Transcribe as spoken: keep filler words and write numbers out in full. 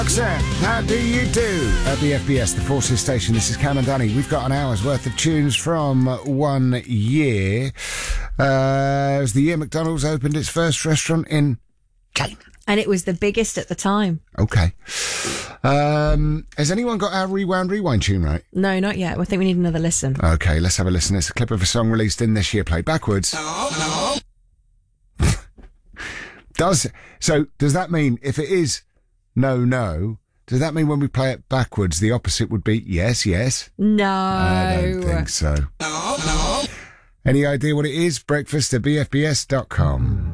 How do you do? At the F B S, the Forces Station, this is Cam and Danny. We've got an hour's worth of tunes from one year. Uh, it was the year McDonald's opened its first restaurant in Cayman. And it was the biggest at the time. Okay. Um, has anyone got our Rewound Rewind tune right? No, not yet. I think we need another listen. Okay, let's have a listen. It's a clip of a song released in this year, played backwards. No, no. Does so? Does that mean if it is no, no? Does that mean when we play it backwards, the opposite would be yes, yes? No. I don't think so. No, no. Any idea what it is? Breakfast at b f b s dot com.